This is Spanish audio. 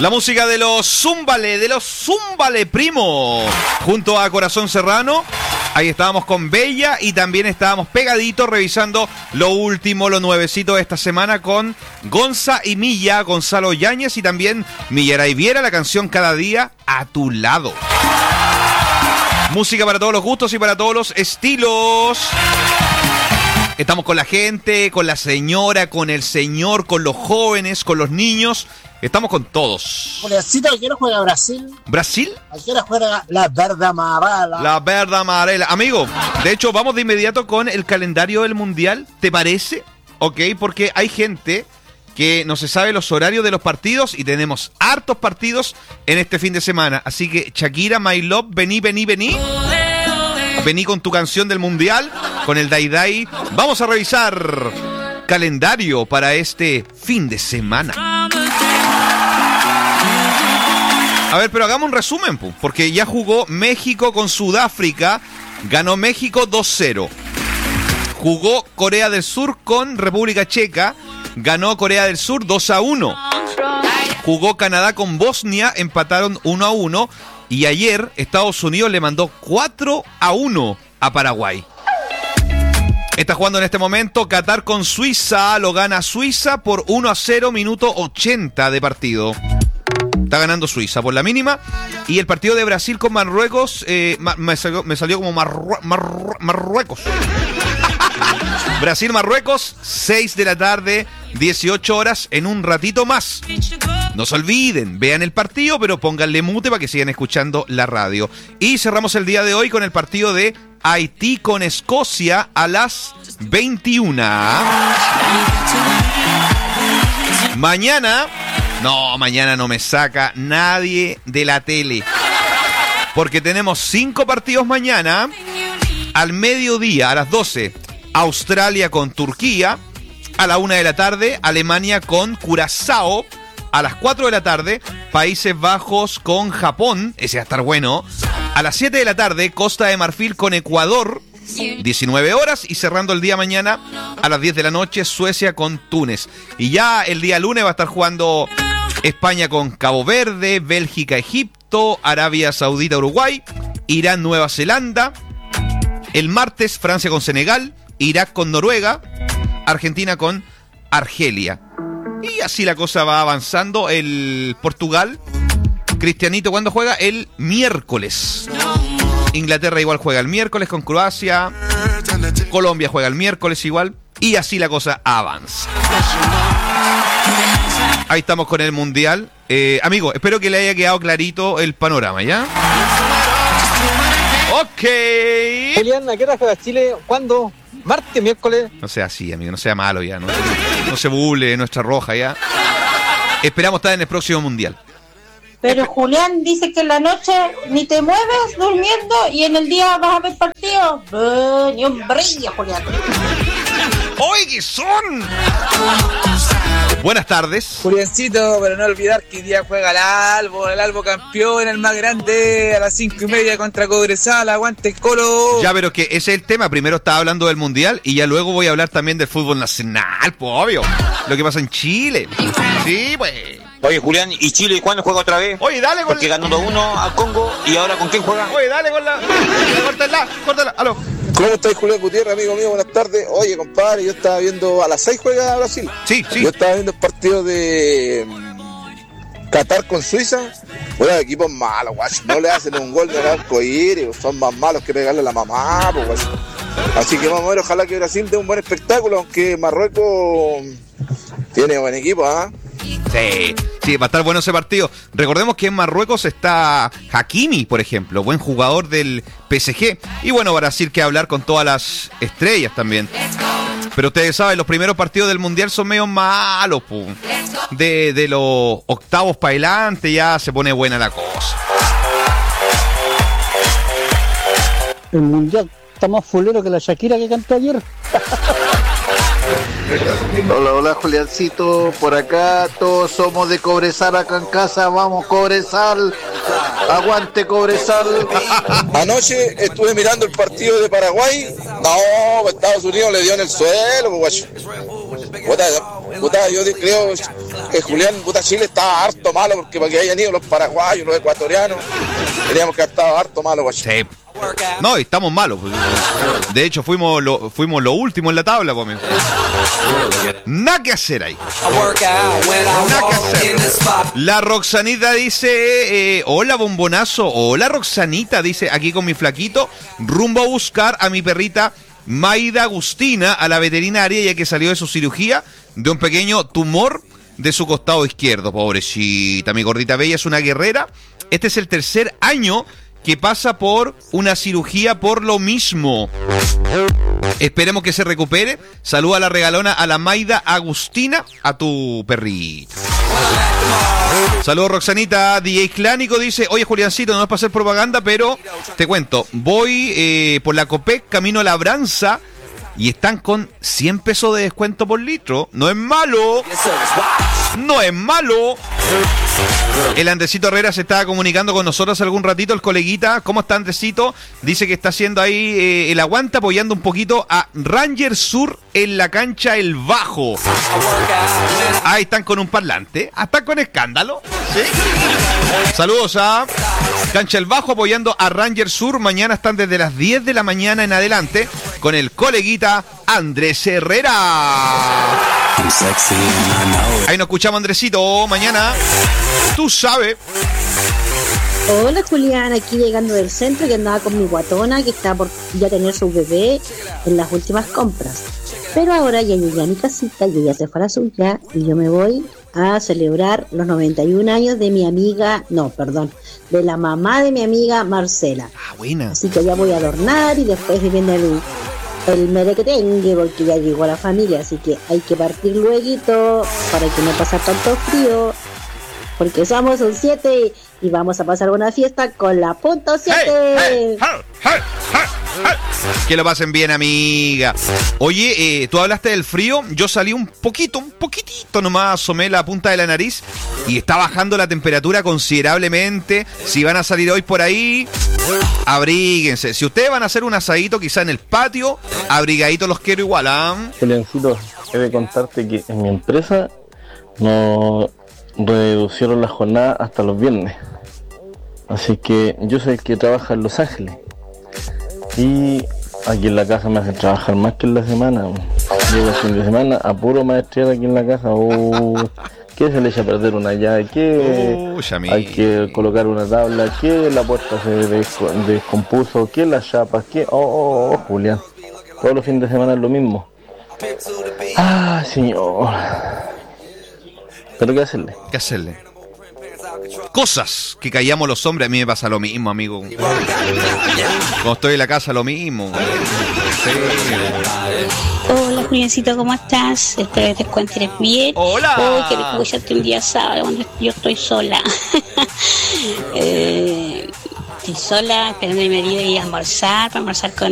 La música de los Zúmbale Primo, junto a Corazón Serrano. Ahí estábamos con Bella y también estábamos pegaditos revisando lo último, lo nuevecito de esta semana con Gonza y Milla, Gonzalo Yáñez y también Millaray Viera, la canción Cada Día a Tu Lado. Música para todos los gustos y para todos los estilos. Estamos con la gente, con la señora, con el señor, con los jóvenes, con los niños. Estamos con todos. Juliancito, ¿a qué hora juega Brasil? ¿Brasil? ¿A qué hora juega la Verde Amarela? La Verde Amarela. Amigo, de hecho, vamos de inmediato con el calendario del Mundial. ¿Te parece? Ok, porque hay gente que no se sabe los horarios de los partidos y tenemos hartos partidos en este fin de semana. Así que, Shakira, My Love, vení. Vení con tu canción del Mundial, con el Dai Dai. Vamos a revisar calendario para este fin de semana. A ver, pero hagamos un resumen, porque ya jugó México con Sudáfrica, ganó México 2-0. Jugó Corea del Sur con República Checa, ganó Corea del Sur 2-1. Jugó Canadá con Bosnia, empataron 1-1. Y ayer Estados Unidos le mandó 4-1 a Paraguay. Está jugando en este momento Qatar con Suiza, lo gana Suiza por 1-0, minuto 80 de partido. Está ganando Suiza por la mínima. Y el partido de Brasil con Marruecos, me salió como Marruecos. Brasil-Marruecos, 6 de la tarde, 18 horas, en un ratito más. No se olviden, vean el partido, pero pónganle mute para que sigan escuchando la radio. Y cerramos el día de hoy con el partido de Haití con Escocia a las 21. Mañana no me saca nadie de la tele. Porque tenemos 5 partidos mañana. Al mediodía, a las 12, Australia con Turquía. A la 1 de la tarde, Alemania con Curazao. A las 4 de la tarde, Países Bajos con Japón. Ese va a estar bueno. A las 7 de la tarde, Costa de Marfil con Ecuador. 19 horas. Y cerrando el día mañana, a las 10 de la noche, Suecia con Túnez. Y ya el día lunes va a estar jugando España con Cabo Verde, Bélgica, Egipto, Arabia Saudita, Uruguay, Irán, Nueva Zelanda. El martes, Francia con Senegal, Irak con Noruega, Argentina con Argelia. Y así la cosa va avanzando. El Portugal, Cristianito, ¿cuándo juega? El miércoles. Inglaterra igual juega el miércoles con Croacia. Colombia juega el miércoles igual. Y así la cosa avanza. Ahí estamos con el Mundial. Amigo, espero que le haya quedado clarito el panorama, ¿ya? Ok. Julián, ¿a qué hora juega Chile? ¿Cuándo? ¿Martes, miércoles? No sea así, amigo, no sea malo ya. No se burle de nuestra roja ya. Esperamos estar en el próximo Mundial. Pero Julián dice que en la noche ni te mueves durmiendo y en el día vas a ver partidos. Ni un brillo, Julián. ¡Oye, qué son! Buenas tardes. Juliancito, pero no olvidar que hoy día juega el Albo campeón, el más grande, a las 5:30 contra Cobresal, aguante el Colo. Ya, pero que ese es el tema. Primero estaba hablando del Mundial y ya luego voy a hablar también del fútbol nacional, pues obvio. Lo que pasa en Chile. Sí, pues. Oye, Julián, ¿y Chile cuándo juega otra vez? Oye, dale con porque ganó 2-1 al Congo, ¿y ahora con quién juega? Oye, dale con la... Córtala, aló. ¿Cómo estáis, Julián Gutiérrez, amigo mío? Buenas tardes. Oye, compadre, yo estaba viendo... ¿A las 6 juega Brasil? Sí. Yo estaba viendo el partido de Qatar con Suiza. Bueno, equipos malos, guacho. No le hacen un gol de arco iris. Son más malos que pegarle a la mamá, pues, guacho. Así que vamos a ver, ojalá que Brasil dé un buen espectáculo, aunque Marruecos tiene buen equipo, ¿ah? Sí, va a estar bueno ese partido. Recordemos que en Marruecos está Hakimi, por ejemplo, buen jugador del PSG. Y bueno, Brasil que hablar con todas las estrellas también. Pero ustedes saben, los primeros partidos del Mundial son medio malos, pum. De los octavos para adelante ya se pone buena la cosa. El Mundial está más fulero que la Shakira que cantó ayer. Hola Juliancito, por acá todos somos de Cobresal acá en casa, vamos Cobresal, aguante Cobresal. Anoche estuve mirando el partido de Paraguay, no, Estados Unidos le dio en el suelo, guacho. Puta, yo creo Julián, puta, Chile estaba harto malo porque para que hayan ido los paraguayos, los ecuatorianos, teníamos que haber estado harto malo, guacho. Sí. No, estamos malos. De hecho, fuimos lo último en la tabla, pues. Nada que hacer ahí. Nada que hacer. La Roxanita dice, hola bombonazo, hola Roxanita, dice, aquí con mi flaquito, rumbo a buscar a mi perrita Maida Agustina a la veterinaria, ya que salió de su cirugía de un pequeño tumor de su costado izquierdo. Pobrecita, mi gordita bella es una guerrera. Este es el tercer año que pasa por una cirugía por lo mismo. Esperemos que se recupere. Saluda a la regalona, a la Maida Agustina, a tu perrita. Saludos Roxanita. DJ Clánico dice, oye Juliancito, no es para hacer propaganda, pero te cuento, voy por la Copec, camino a Labranza, y están con 100 pesos de descuento por litro. No es malo. No es malo. El Andresito Herrera se estaba comunicando con nosotros hace algún ratito, el coleguita. ¿Cómo está Andresito? Dice que está haciendo ahí el aguante, apoyando un poquito a Ranger Sur en la cancha El Bajo. Ahí están con un parlante. Están con escándalo. ¿Sí? Saludos a Cancha El Bajo apoyando a Ranger Sur. Mañana están desde las 10 de la mañana en adelante con el coleguita Andrés Herrera. Ahí nos escuchamos, Andresito, mañana. Tú sabes. Hola Julián, aquí llegando del centro, que andaba con mi guatona que está por ya tener su bebé en las últimas compras. Pero ahora ya llegué a mi casita y ella se fue a la suya y yo me voy a celebrar los 91 años de mi amiga, de la mamá de mi amiga Marcela. Ah, buena. Así que ya voy a adornar y después viene el merequetengue porque ya llegó la familia, así que hay que partir luego para que no pase tanto frío, porque somos un 7 y vamos a pasar una fiesta con la punto 7. Que lo pasen bien, amiga. Oye, tú hablaste del frío. Yo salí un poquitito nomás, asomé la punta de la nariz y está bajando la temperatura considerablemente. Si van a salir hoy por ahí, abríguense. Si ustedes van a hacer un asadito quizá en el patio, abrigaditos los quiero igual, ¿ah? Juliancito, he de contarte que en mi empresa no reducieron la jornada hasta los viernes. Así que yo soy el que trabaja en Los Ángeles. Y aquí en la casa me hacen trabajar más que en la semana. Llego el fin de semana a puro maestría aquí en la casa. Que se le echa a perder una llave, que hay que colocar una tabla, que la puerta se descompuso, que las chapas, que... Julián, todos los fines de semana es lo mismo. Ah, señor. ¿Pero qué hacerle? ¿Qué hacerle? Cosas que callamos los hombres. A mí me pasa lo mismo, amigo. Cuando estoy en la casa, lo mismo. Sí. Hola, Juliancito, ¿cómo estás? Espero que te encuentres bien. ¡Hola! Oh, qué rico escucharte un día sábado cuando yo estoy sola. Estoy sola, esperando a mi marido y almorzar, para almorzar con